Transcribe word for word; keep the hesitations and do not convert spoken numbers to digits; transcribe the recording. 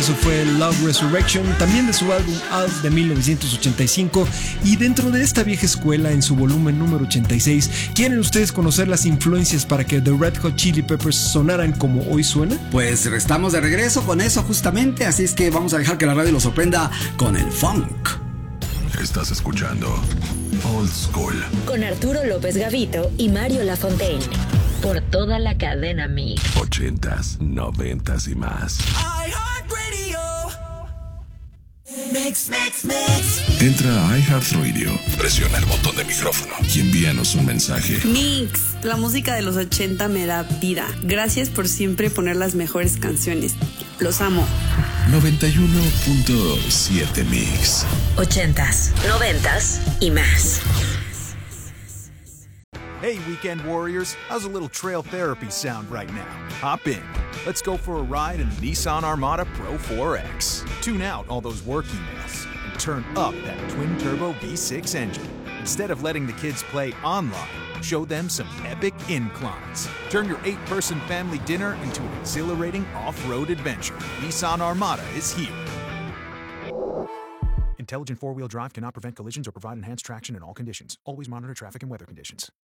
eso fue Love Resurrection, también de su álbum Out de mil novecientos ochenta y cinco. Y dentro de esta vieja escuela, en su volumen número ochenta y seis, ¿quieren ustedes conocer las influencias para que The Red Hot Chili Peppers sonaran como hoy suena? Pues estamos de regreso con eso justamente, así es que vamos a dejar que la radio lo sorprenda con el funk. Estás escuchando Old School con Arturo López Gavito y Mario Lafontaine por toda la cadena Mix. Ochentas, noventas y más. Mix, mix, mix. Entra a iHeartRadio, presiona el botón de micrófono y envíanos un mensaje. Mix, la música de los ochenta me da vida. Gracias por siempre poner las mejores canciones. Los amo. noventa y uno punto siete Mix. Ochentas, noventas y más. Hey, Weekend Warriors, how's a little trail therapy sound right now? Hop in. Let's go for a ride in the Nissan Armada Pro four X. Tune out all those work emails and turn up that twin-turbo V six engine. Instead of letting the kids play online, show them some epic inclines. Turn your eight-person family dinner into an exhilarating off-road adventure. Nissan Armada is here. Intelligent four-wheel drive cannot prevent collisions or provide enhanced traction in all conditions. Always monitor traffic and weather conditions.